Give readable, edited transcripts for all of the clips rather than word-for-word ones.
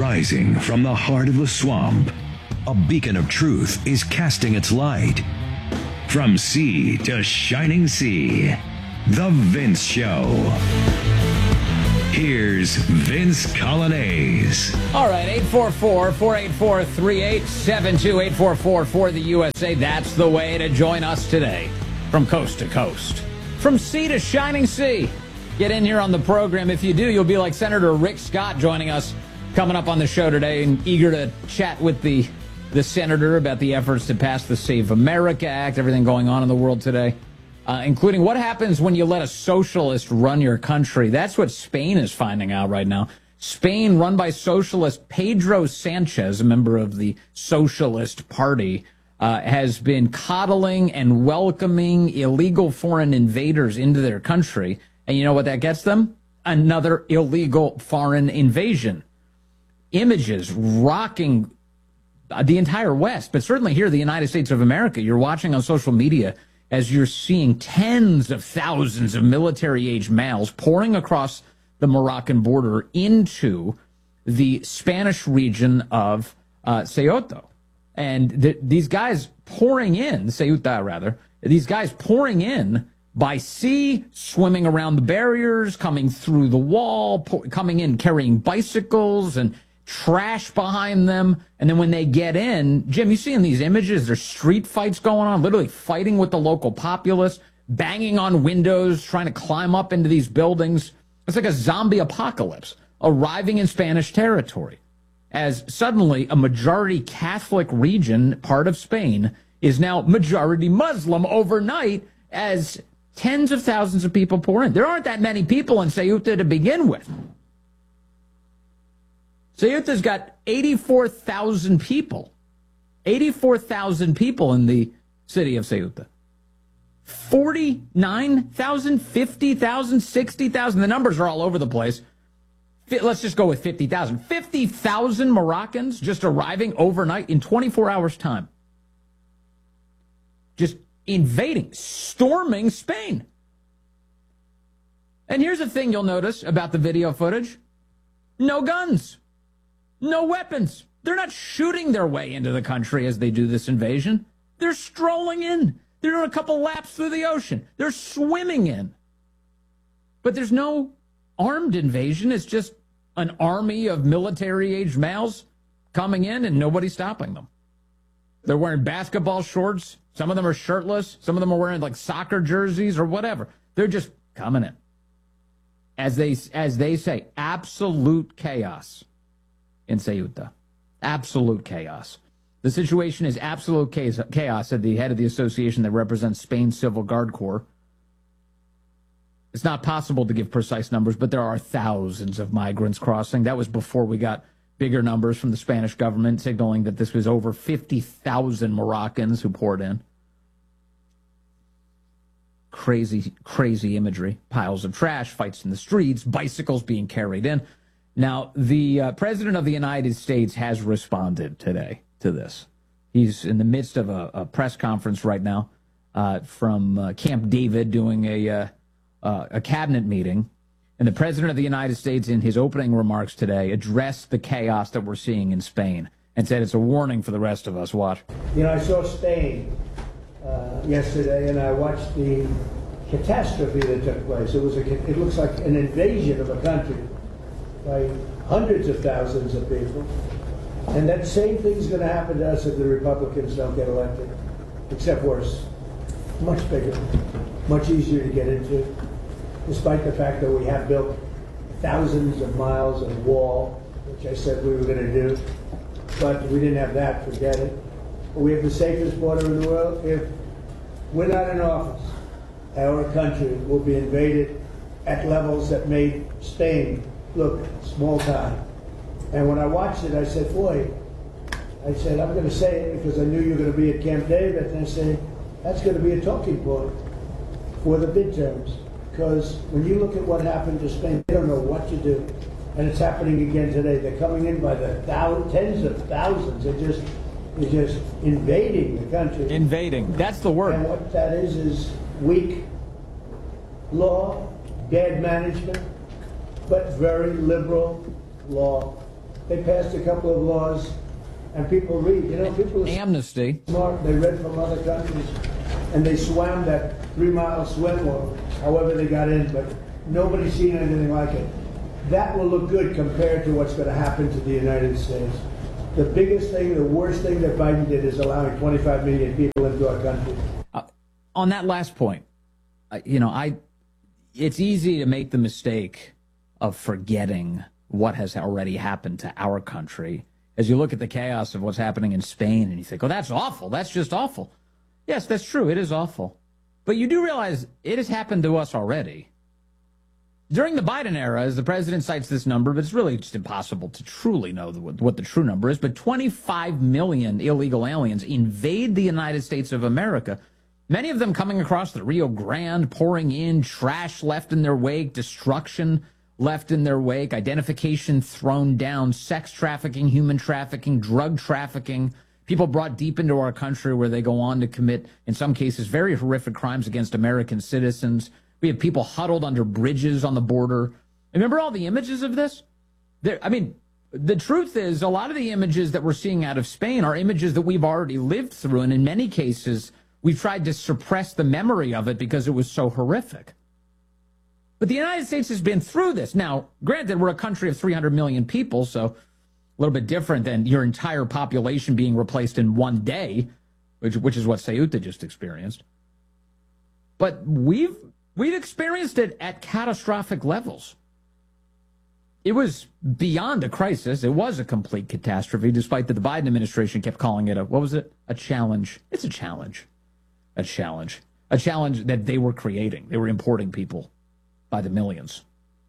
Rising from the heart of the swamp, a beacon of truth is casting its light. From sea to shining sea, The Vince Show. Here's Vince Coglianese. All right, 844-484-3872, 844 for the USA. That's the way to join us today from coast to coast. From sea to shining sea. Get in here on the program. If you do, you'll be like Senator Rick Scott joining us coming up on the show today and eager to chat with the senator about the efforts to pass the Save America Act, everything going on in the world today, including what happens when you let a socialist run your country. That's what Spain is finding out right now. Spain, run by socialist Pedro Sanchez, a member of the Socialist Party, has been coddling and welcoming illegal foreign invaders into their country. And you know what that gets them? Another illegal foreign invasion. Images rocking the entire West, but certainly here, the United States of America. You're watching on social media as you're seeing tens of thousands of military-age males pouring across the Moroccan border into the Spanish region of Ceuta. And these guys pouring in, Ceuta rather, these guys pouring in by sea, swimming around the barriers, coming through the wall, coming in carrying bicycles and trash behind them. And then when they get in, Jim, you see in these images, there's street fights going on, literally fighting with the local populace, banging on windows, trying to climb up into these buildings. It's like a zombie apocalypse arriving in Spanish territory, as suddenly a majority Catholic region, part of Spain, is now majority Muslim overnight as tens of thousands of people pour in. There aren't that many people in Ceuta to begin with. Ceuta's got 84,000 people. 84,000 people in the city of Ceuta. 49,000, 50,000, 60,000. The numbers are all over the place. Let's just go with 50,000. 50,000 Moroccans just arriving overnight in 24 hours' time. Just invading, storming Spain. And here's the thing you'll notice about the video footage. No guns. No weapons. They're not shooting their way into the country as they do this invasion. They're strolling in. They're doing a couple laps through the ocean. They're swimming in. But there's no armed invasion. It's just an army of military-aged males coming in and nobody stopping them. They're wearing basketball shorts. Some of them are shirtless. Some of them are wearing like soccer jerseys or whatever. They're just coming in. As they say, absolute chaos in Ceuta. Absolute chaos. The situation is absolute chaos, said the head of the association that represents Spain's Civil Guard Corps. It's not possible to give precise numbers, but there are thousands of migrants crossing. That was before we got bigger numbers from the Spanish government signaling that this was over 50,000 Moroccans who poured in. Crazy, crazy imagery. Piles of trash, fights in the streets, bicycles being carried in. Now, the President of the United States has responded today to this. He's in the midst of a press conference right now from Camp David doing a cabinet meeting. And the President of the United States, in his opening remarks today, addressed the chaos that we're seeing in Spain and said it's a warning for the rest of us. Watch. You know, I saw Spain yesterday, and I watched the catastrophe that took place. It looks like an invasion of a country by hundreds of thousands of people. And that same thing's going to happen to us if the Republicans don't get elected, except worse. Much bigger, much easier to get into, despite the fact that we have built thousands of miles of wall, which I said we were going to do. But we didn't have that, forget it. But we have the safest border in the world. If we're not in office, our country will be invaded at levels that made Spain look small time. And when I watched it, I said, boy, I'm going to say it because I knew you were going to be at Camp David, and I said, that's going to be a talking point for the midterms. Because when you look at what happened to Spain, they don't know what to do. And it's happening again today. They're coming in by the tens of thousands. They're just invading the country. Invading. That's the word. And what that is weak law, bad management, but very liberal law they passed a couple of laws, and people read. You know, people are Amnesty. smart. They read from other countries, and they swam that 3-mile swim, or however they got in, but nobody's seen anything like it. That will look good compared to what's going to happen to the United States. The biggest thing, the worst thing that Biden did is allowing 25 million people into our country. On that last point, it's easy to make the mistake of forgetting what has already happened to our country as you look at the chaos of what's happening in Spain and you think, oh, that's awful. That's just awful. Yes, that's true. It is awful. But you do realize it has happened to us already. During the Biden era, as the president cites this number, but it's really just impossible to truly know what the true number is, but 25 million illegal aliens invade the United States of America, many of them coming across the Rio Grande, pouring in, trash left in their wake, destruction left in their wake, identification thrown down, sex trafficking, human trafficking, drug trafficking, people brought deep into our country where they go on to commit, in some cases, very horrific crimes against American citizens. We have people huddled under bridges on the border. Remember all the images of this? The truth is, a lot of the images that we're seeing out of Spain are images that we've already lived through, and in many cases, we've tried to suppress the memory of it because it was so horrific. But the United States has been through this. Now, granted, we're a country of 300 million people, so a little bit different than your entire population being replaced in one day, which is what Ceuta just experienced. But we've experienced it at catastrophic levels. It was beyond a crisis. It was a complete catastrophe, despite that the Biden administration kept calling it a challenge. It's a challenge. A challenge that they were creating. They were importing people by the millions.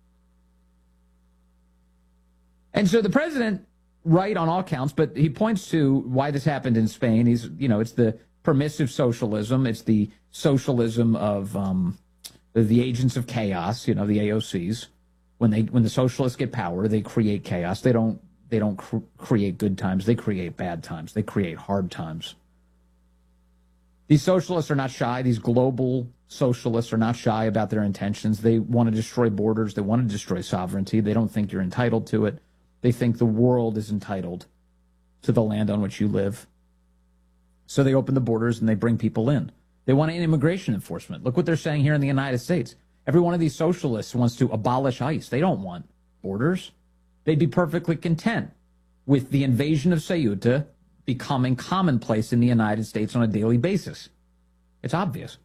And so the president, right on all counts, but he points to why this happened in Spain. It's the permissive socialism. It's the socialism of the agents of chaos, the AOCs. When the socialists get power, they create chaos. They don't create good times. They create bad times. They create hard times. These socialists are not shy. These global socialists are not shy about their intentions. They want to destroy borders. They want to destroy sovereignty. They don't think you're entitled to it. They think the world is entitled to the land on which you live. So they open the borders and they bring people in. They want immigration enforcement. Look what they're saying here in the United States. Every one of these socialists wants to abolish ICE. They don't want borders. They'd be perfectly content with the invasion of Ceuta becoming commonplace in the United States on a daily basis. It's obvious.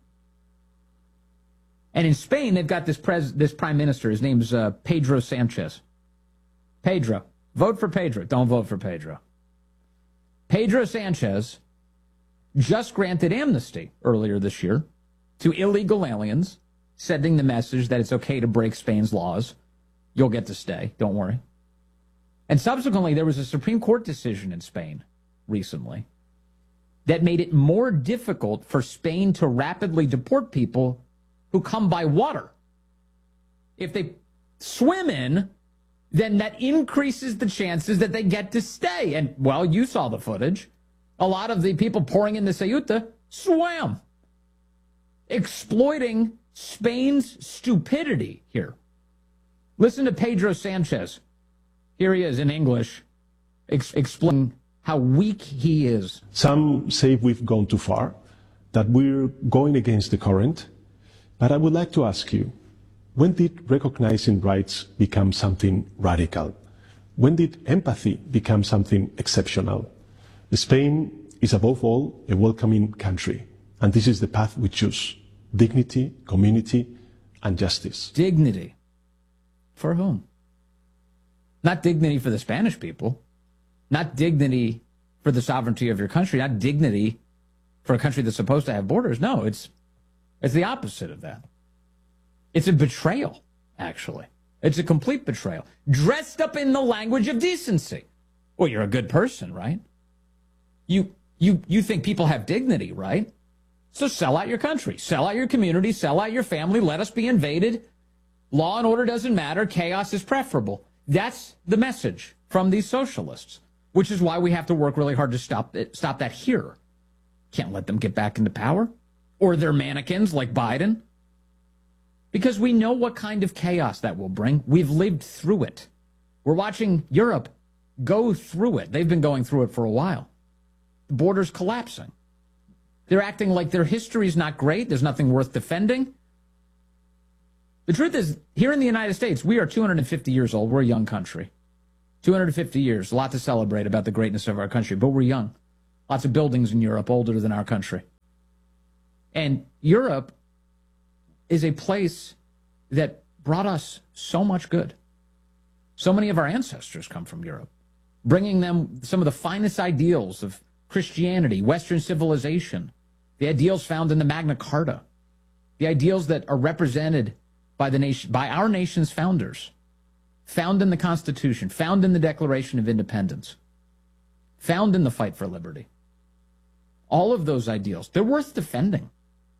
And in Spain, they've got this prime minister. His name's Pedro Sanchez. Pedro. Vote for Pedro. Don't vote for Pedro. Pedro Sanchez just granted amnesty earlier this year to illegal aliens, sending the message that it's okay to break Spain's laws. You'll get to stay. Don't worry. And subsequently, there was a Supreme Court decision in Spain recently that made it more difficult for Spain to rapidly deport people who come by water. If they swim in, then that increases the chances that they get to stay. And, well, you saw the footage. A lot of the people pouring into Ceuta swam, exploiting Spain's stupidity here. Listen to Pedro Sanchez. Here he is in English, explaining how weak he is. Some say we've gone too far, that we're going against the current. But I would like to ask you, when did recognizing rights become something radical? When did empathy become something exceptional? Spain is above all a welcoming country, and this is the path we choose: dignity, community, and justice. Dignity. For whom? Not dignity for the Spanish people. Not dignity for the sovereignty of your country. Not dignity for a country that's supposed to have borders. No, it's the opposite of that. It's a betrayal, actually. It's a complete betrayal. Dressed up in the language of decency. Well, you're a good person, right? You think people have dignity, right? So sell out your country. Sell out your community. Sell out your family. Let us be invaded. Law and order doesn't matter. Chaos is preferable. That's the message from these socialists, which is why we have to work really hard to stop that here. Can't let them get back into power. Or they're mannequins like Biden. Because we know what kind of chaos that will bring. We've lived through it. We're watching Europe go through it. They've been going through it for a while. The border's collapsing. They're acting like their history's not great. There's nothing worth defending. The truth is, here in the United States, we are 250 years old. We're a young country. 250 years, a lot to celebrate about the greatness of our country, but we're young. Lots of buildings in Europe older than our country. And Europe is a place that brought us so much good. So many of our ancestors come from Europe, bringing them some of the finest ideals of Christianity, Western civilization, the ideals found in the Magna Carta, the ideals that are represented by the nation, by our nation's founders, found in the Constitution, found in the Declaration of Independence, found in the fight for liberty. All of those ideals, they're worth defending.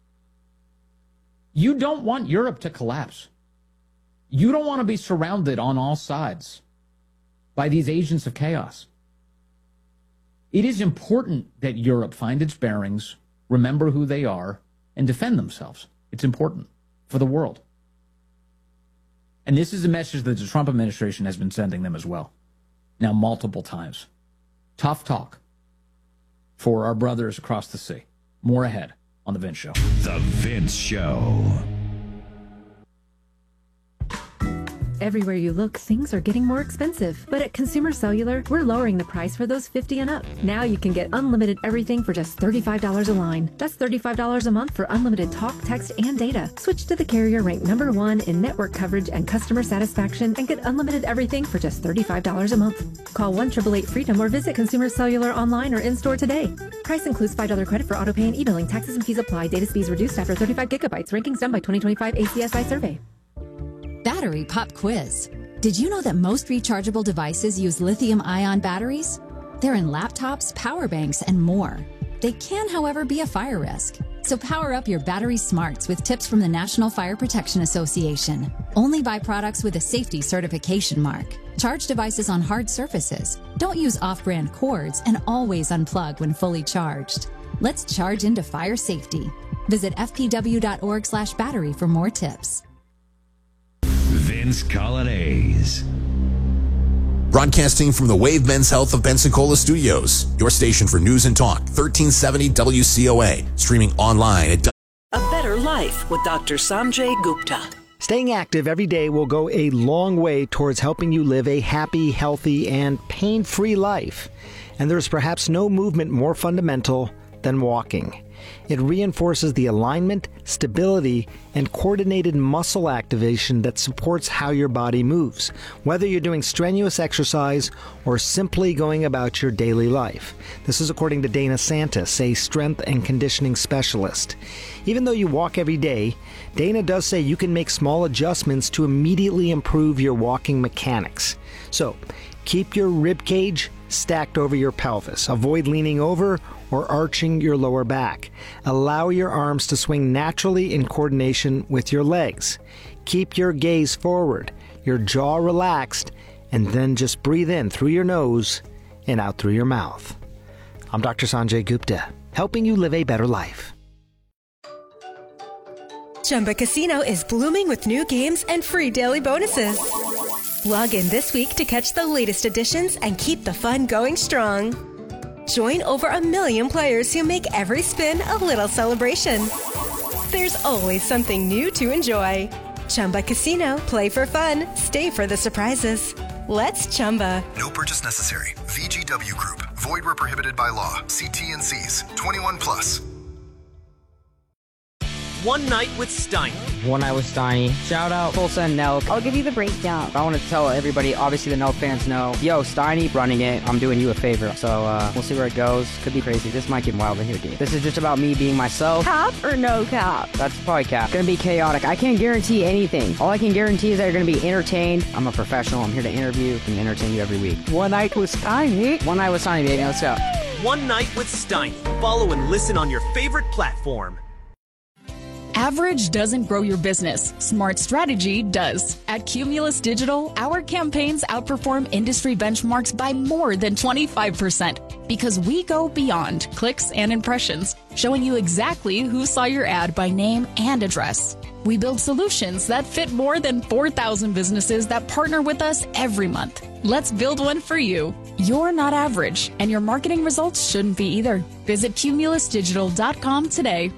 You don't want Europe to collapse. You don't want to be surrounded on all sides by these agents of chaos. It is important that Europe find its bearings, remember who they are, and defend themselves. It's important for the world. And this is a message that the Trump administration has been sending them as well. Now, multiple times. Tough talk for our brothers across the sea. More ahead on The Vince Show. The Vince Show. Everywhere you look, things are getting more expensive. But at Consumer Cellular, we're lowering the price for those 50 and up. Now you can get unlimited everything for just $35 a line. That's $35 a month for unlimited talk, text, and data. Switch to the carrier ranked #1 in network coverage and customer satisfaction and get unlimited everything for just $35 a month. Call 1-888-FREEDOM or visit Consumer Cellular online or in-store today. Price includes $5 credit for autopay and e-billing. Taxes and fees apply. Data speeds reduced after 35 gigabytes. Rankings done by 2025 ACSI survey. Battery Pop Quiz. Did you know that most rechargeable devices use lithium-ion batteries? They're in laptops, power banks, and more. They can, however, be a fire risk. So power up your battery smarts with tips from the National Fire Protection Association. Only buy products with a safety certification mark. Charge devices on hard surfaces. Don't use off-brand cords, and always unplug when fully charged. Let's charge into fire safety. Visit fpw.org/battery for more tips. Vince Coglianese. Broadcasting from the Wave Men's Health of Pensacola Studios, your station for news and talk, 1370 WCOA, streaming online at A Better Life with Dr. Sanjay Gupta. Staying active every day will go a long way towards helping you live a happy, healthy, and pain-free life. And there's perhaps no movement more fundamental than walking. It reinforces the alignment, stability, and coordinated muscle activation that supports how your body moves, whether you're doing strenuous exercise or simply going about your daily life. This is according to Dana Santis, a strength and conditioning specialist. Even though you walk every day, Dana does say you can make small adjustments to immediately improve your walking mechanics. So, keep your rib cage stacked over your pelvis. Avoid leaning over or arching your lower back. Allow your arms to swing naturally in coordination with your legs. Keep your gaze forward, your jaw relaxed, and then just breathe in through your nose and out through your mouth. I'm Dr. Sanjay Gupta, helping you live a better life. Chumba Casino is blooming with new games and free daily bonuses. Log in this week to catch the latest additions and keep the fun going strong. Join over 1 million players who make every spin a little celebration. There's always something new to enjoy. Chumba Casino. Play for fun. Stay for the surprises. Let's Chumba. No purchase necessary. VGW Group. Void where prohibited by law. See T&Cs. 21 plus. One Night with Steiny. One Night with Steiny. Shout out Full Send Nelk. I'll give you the breakdown. I want to tell everybody, obviously the Nelk fans know, yo, Steiny running it, I'm doing you a favor. So we'll see where it goes. Could be crazy. This might get wild in here, dude. This is just about me being myself. Cap or no cap? That's probably cap. Gonna be chaotic. I can't guarantee anything. All I can guarantee is that you're gonna be entertained. I'm a professional. I'm here to interview and entertain you every week. One Night with Steiny. One Night with Steiny, baby. Let's go. One Night with Steiny. Follow and listen on your favorite platform. Average doesn't grow your business. Smart strategy does. At Cumulus Digital, our campaigns outperform industry benchmarks by more than 25% because we go beyond clicks and impressions, showing you exactly who saw your ad by name and address. We build solutions that fit more than 4,000 businesses that partner with us every month. Let's build one for you. You're not average, and your marketing results shouldn't be either. Visit cumulusdigital.com today.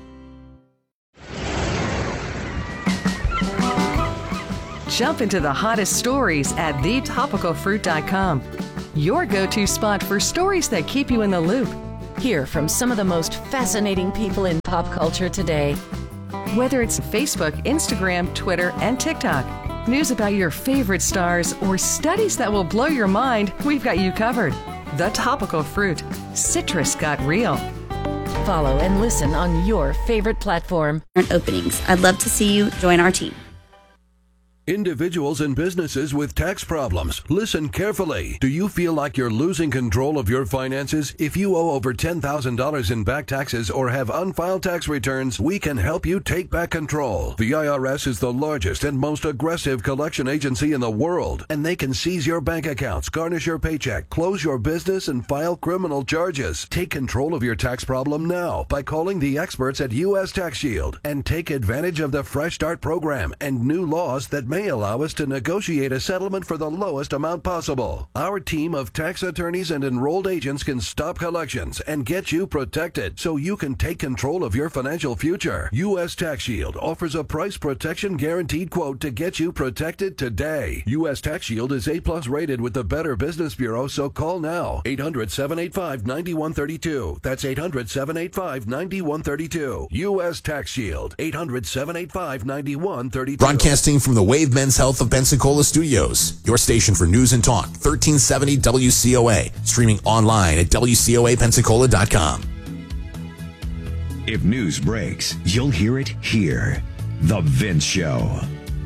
Jump into the hottest stories at thetopicalfruit.com. Your go-to spot for stories that keep you in the loop. Hear from some of the most fascinating people in pop culture today. Whether it's Facebook, Instagram, Twitter, and TikTok, news about your favorite stars, or studies that will blow your mind, we've got you covered. The Topical Fruit. Citrus got real. Follow and listen on your favorite platform. Openings. I'd love to see you join our team. Individuals and businesses with tax problems, listen carefully. Do you feel like you're losing control of your finances? If you owe over $10,000 in back taxes or have unfiled tax returns, we can help you take back control. The IRS is the largest and most aggressive collection agency in the world, and they can seize your bank accounts, garnish your paycheck, close your business, and file criminal charges. Take control of your tax problem now by calling the experts at U.S. Tax Shield and take advantage of the Fresh Start program and new laws that may allow us to negotiate a settlement for the lowest amount possible. Our team of tax attorneys and enrolled agents can stop collections and get you protected so you can take control of your financial future. U.S. Tax Shield offers a price protection guaranteed quote to get you protected today. U.S. Tax Shield is A+ rated with the Better Business Bureau, so call now. 800-785-9132. That's 800-785-9132. U.S. Tax Shield. 800-785-9132. Broadcasting from the Wave Men's Health of Pensacola Studios, your station for news and talk, 1370 WCOA, streaming online at WCOAPensacola.com. If news breaks, you'll hear it here. The Vince Show.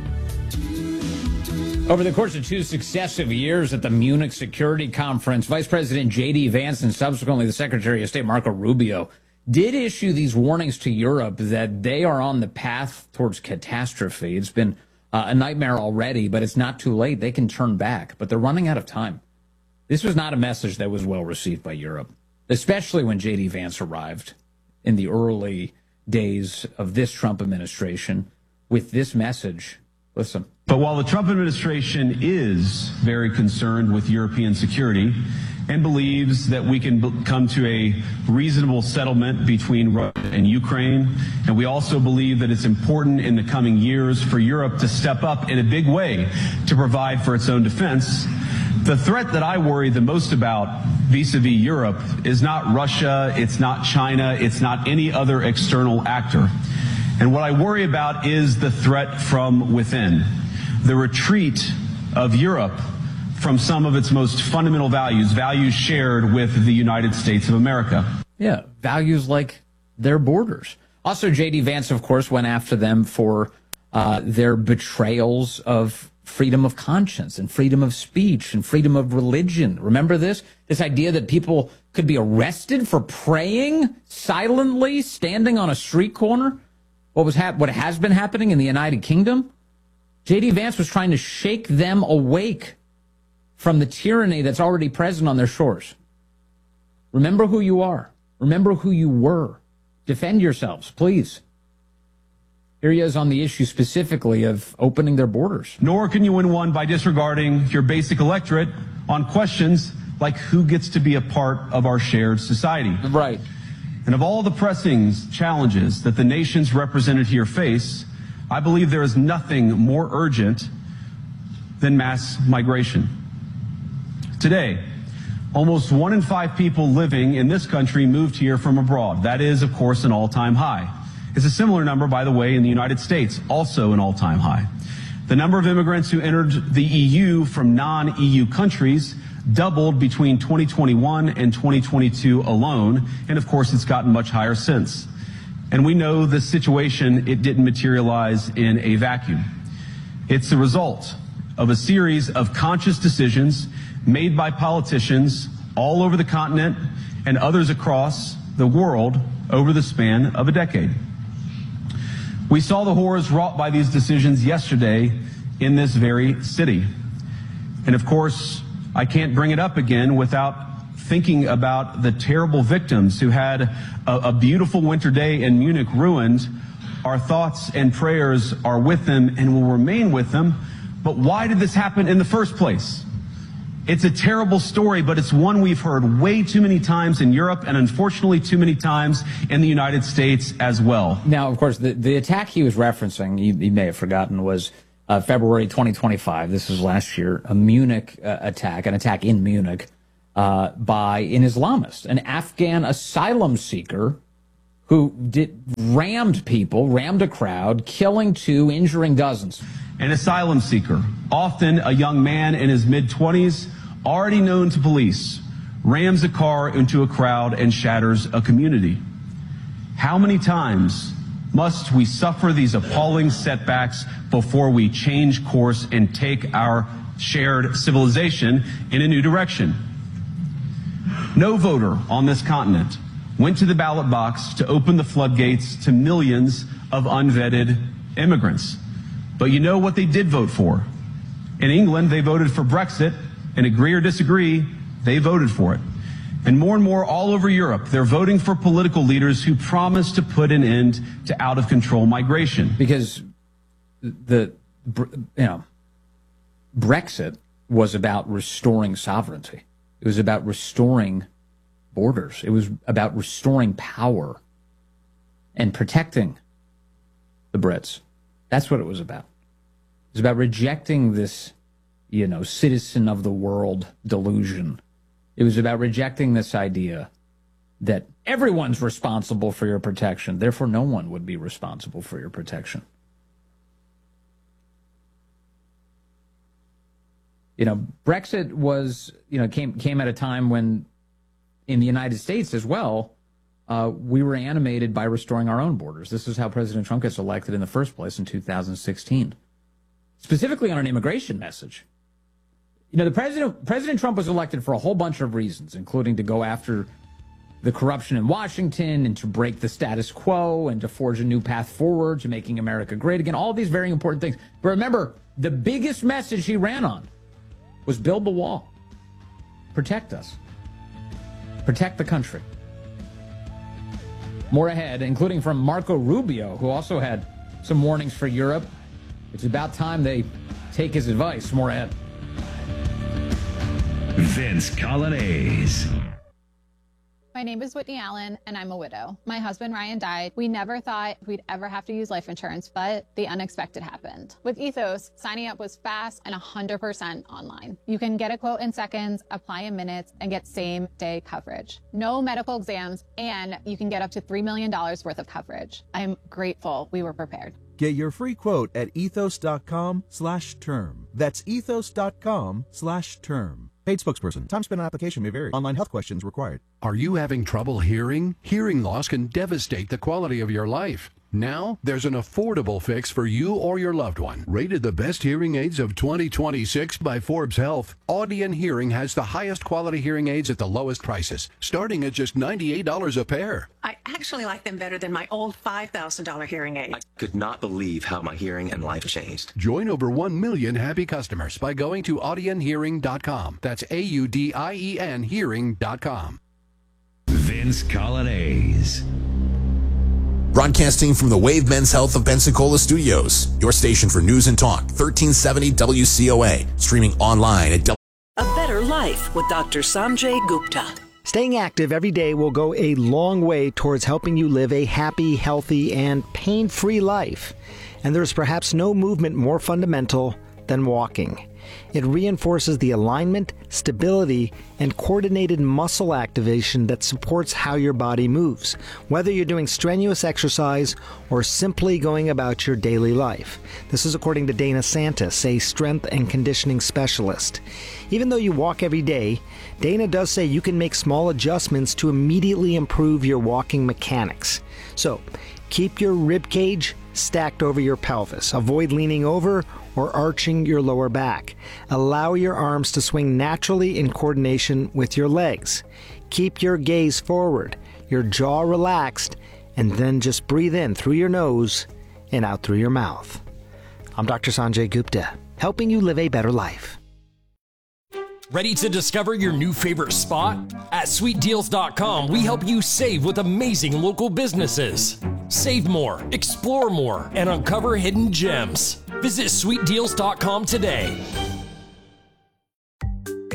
Over the course of 2 successive years at the Munich Security Conference, Vice President J.D. Vance and subsequently the Secretary of State Marco Rubio did issue these warnings to Europe that they are on the path towards catastrophe. It's been a nightmare already, but it's not too late. They can turn back, but they're running out of time. This was not a message that was well received by Europe, especially when J.D. Vance arrived in the early days of this Trump administration with this message. Listen. But while the Trump administration is very concerned with European security and believes that we can come to a reasonable settlement between Russia and Ukraine, and we also believe that it's important in the coming years for Europe to step up in a big way to provide for its own defense, the threat that I worry the most about vis-a-vis Europe is not Russia, it's not China, it's not any other external actor. And what I worry about is the threat from within, the retreat of Europe from some of its most fundamental values, values shared with the United States of America. Yeah, values like their borders. Also, J.D. Vance, of course, went after them for their betrayals of freedom of conscience and freedom of speech and freedom of religion. Remember this? This idea that people could be arrested for praying silently, standing on a street corner? What has been happening in the United Kingdom? J.D. Vance was trying to shake them awake from the tyranny that's already present on their shores. Remember who you are. Remember who you were. Defend yourselves, please. Here he is on the issue specifically of opening their borders. Nor can you win one by disregarding your basic electorate on questions like who gets to be a part of our shared society. Right. And of all the pressing challenges that the nations represented here face, I believe there is nothing more urgent than mass migration. Today, almost 1 in 5 people living in this country moved here from abroad. That is, of course, an all-time high. It's a similar number, by the way, in the United States, also an all-time high. The number of immigrants who entered the EU from non-EU countries doubled between 2021 and 2022 alone, and of course it's gotten much higher since. And we know this situation, it didn't materialize in a vacuum. It's the result of a series of conscious decisions made by politicians all over the continent and others across the world over the span of a decade. We saw the horrors wrought by these decisions yesterday in this very city. And of course, I can't bring it up again without thinking about the terrible victims who had a beautiful winter day in Munich ruined. Our thoughts and prayers are with them and will remain with them. But why did this happen in the first place? It's a terrible story, but it's one we've heard way too many times in Europe and unfortunately too many times in the United States as well. Now, of course, the attack he was referencing, you may have forgotten, was February 2025. This was last year, a Munich attack, an attack in Munich by an Islamist, an Afghan asylum seeker who rammed a crowd, killing 2, injuring dozens. An asylum seeker, often a young man in his mid-20s, already known to police, rams a car into a crowd and shatters a community. How many times must we suffer these appalling setbacks before we change course and take our shared civilization in a new direction? No voter on this continent went to the ballot box to open the floodgates to millions of unvetted immigrants. But you know what they did vote for? In England, they voted for Brexit, and agree or disagree, they voted for it. And more all over Europe, they're voting for political leaders who promise to put an end to out-of-control migration. Because Brexit was about restoring sovereignty. It was about restoring borders. It was about restoring power and protecting the Brits. That's what it was about. It was about rejecting this, citizen of the world delusion. It was about rejecting this idea that everyone's responsible for your protection. Therefore, no one would be responsible for your protection. Brexit was, came at a time when in the United States as well, we were animated by restoring our own borders. This is how President Trump gets elected in the first place in 2016, specifically on an immigration message. President Trump was elected for a whole bunch of reasons, including to go after the corruption in Washington and to break the status quo and to forge a new path forward to making America great again. All these very important things. But remember, the biggest message he ran on was build the wall. Protect us. Protect the country. More ahead, including from Marco Rubio, who also had some warnings for Europe. It's about time they take his advice. More ahead. Vince Coglianese. My name is Whitney Allen, and I'm a widow. My husband, Ryan, died. We never thought we'd ever have to use life insurance, but the unexpected happened. With Ethos, signing up was fast and 100% online. You can get a quote in seconds, apply in minutes, and get same-day coverage. No medical exams, and you can get up to $3 million worth of coverage. I'm grateful we were prepared. Get your free quote at ethos.com/term. That's ethos.com/term. Paid spokesperson. Time spent on application may vary. Online health questions required. Are you having trouble hearing? Hearing loss can devastate the quality of your life. Now, there's an affordable fix for you or your loved one. Rated the best hearing aids of 2026 by Forbes Health, Audion Hearing has the highest quality hearing aids at the lowest prices, starting at just $98 a pair. I actually like them better than my old $5,000 hearing aid. I could not believe how my hearing and life changed. Join over 1 million happy customers by going to audionhearing.com. That's AUDIEN hearing.com. Vince Coglianese. Broadcasting from the Wave Men's Health of Pensacola Studios, your station for news and talk, 1370 WCOA, streaming online at A Better Life with Dr. Sanjay Gupta. Staying active every day will go a long way towards helping you live a happy, healthy, and pain-free life. And there's perhaps no movement more fundamental than walking. It reinforces the alignment, stability, and coordinated muscle activation that supports how your body moves, whether you're doing strenuous exercise or simply going about your daily life. This is according to Dana Santis, a strength and conditioning specialist. Even though you walk every day, Dana does say you can make small adjustments to immediately improve your walking mechanics. So, keep your rib cage stacked over your pelvis. Avoid leaning over or arching your lower back. Allow your arms to swing naturally in coordination with your legs. Keep your gaze forward, your jaw relaxed, and then just breathe in through your nose and out through your mouth. I'm Dr. Sanjay Gupta, helping you live a better life. Ready to discover your new favorite spot? At SweetDeals.com, we help you save with amazing local businesses. Save more, explore more, and uncover hidden gems. Visit SweetDeals.com today.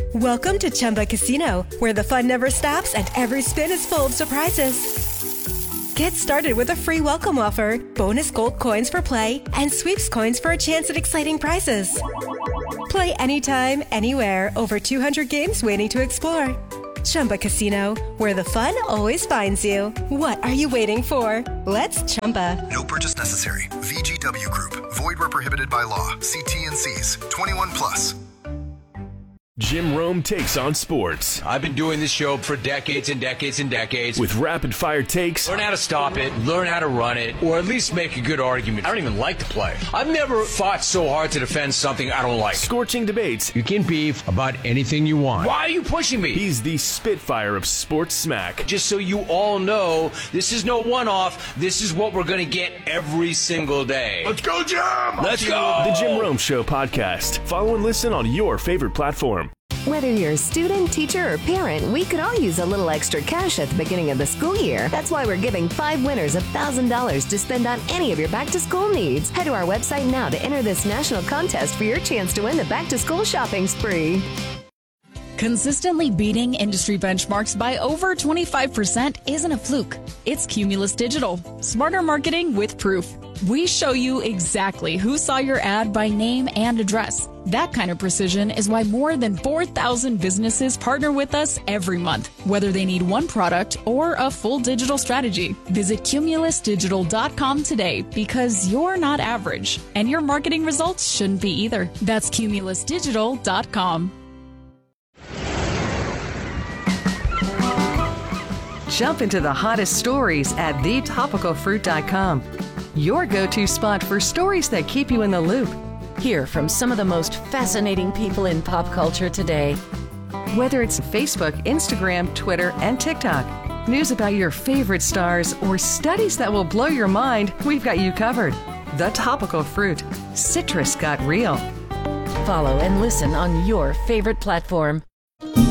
Welcome to Chumba Casino, where the fun never stops and every spin is full of surprises. Get started with a free welcome offer, bonus gold coins for play, and sweeps coins for a chance at exciting prizes. Play anytime, anywhere. Over 200 games waiting to explore. Chumba Casino, where the fun always finds you. What are you waiting for? Let's Chumba. No purchase necessary. VGW Group. Void where prohibited by law. See T&Cs. 21 plus. Jim Rome takes on sports. I've been doing this show for decades and decades and decades. With rapid-fire takes. Learn how to stop it, learn how to run it, or at least make a good argument. I don't even like the play. I've never fought so hard to defend something I don't like. Scorching debates. You can beef about anything you want. Why are you pushing me? He's the Spitfire of sports smack. Just so you all know, this is no one-off. This is what we're going to get every single day. Let's go, Jim! Let's go! The Jim Rome Show podcast. Follow and listen on your favorite platform. Whether you're a student, teacher, or parent, we could all use a little extra cash at the beginning of the school year. That's why we're giving 5 winners $1,000 to spend on any of your back-to-school needs. Head to our website now to enter this national contest for your chance to win the back-to-school shopping spree. Consistently beating industry benchmarks by over 25% isn't a fluke. It's Cumulus Digital. Smarter marketing with proof. We show you exactly who saw your ad by name and address. That kind of precision is why more than 4,000 businesses partner with us every month, whether they need one product or a full digital strategy. Visit cumulusdigital.com today because you're not average, and your marketing results shouldn't be either. That's cumulusdigital.com. Jump into the hottest stories at thetopicalfruit.com. Your go-to spot for stories that keep you in the loop. Hear from some of the most fascinating people in pop culture today. Whether it's Facebook, Instagram, Twitter, and TikTok, news about your favorite stars, or studies that will blow your mind, we've got you covered. The Topical Fruit. Citrus got real. Follow and listen on your favorite platform.